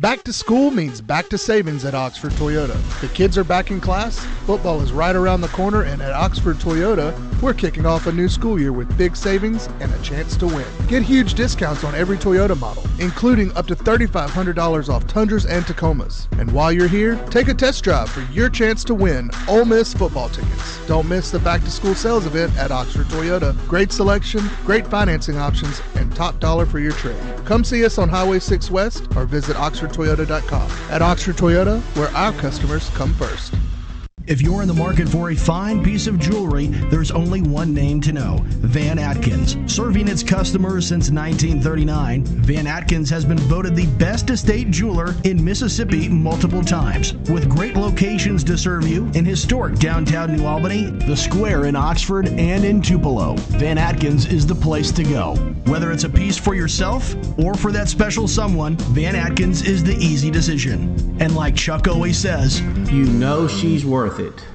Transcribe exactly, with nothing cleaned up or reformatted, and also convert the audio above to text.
Back to school means back to savings at Oxford Toyota. The kids are back in class, football is right around the corner, and at Oxford Toyota, we're kicking off a new school year with big savings and a chance to win. Get huge discounts on every Toyota model, including up to three thousand five hundred dollars off Tundras and Tacomas. And while you're here, take a test drive for your chance to win Ole Miss football tickets. Don't miss the back to school sales event at Oxford Toyota. Great selection, great financing options, and top dollar for your trade. Come see us on Highway six West or visit oxford toyota dot com. At Oxford Toyota, where our customers come first. If you're in the market for a fine piece of jewelry, there's only one name to know: Van Atkins. Serving its customers since nineteen thirty-nine, Van Atkins has been voted the best estate jeweler in Mississippi multiple times. With great locations to serve you in historic downtown New Albany, the Square in Oxford, and in Tupelo, Van Atkins is the place to go. Whether it's a piece for yourself or for that special someone, Van Atkins is the easy decision. And like Chuck always says, you know she's worth it.